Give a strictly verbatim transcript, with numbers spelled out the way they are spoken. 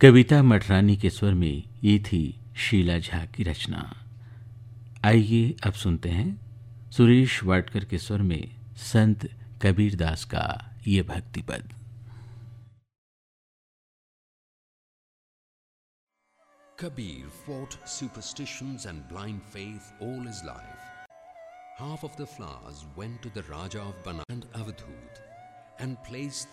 कविता मठरानी के स्वर में ये थी शीला झा की रचना। आइए अब सुनते हैं सुरेश वाडकर के स्वर में संत कबीरदास का ये भक्ति पद। Kabir fought superstitions and blind faith all his life. Half of the flowers went to the Raja of Banaras and Avadhut and placed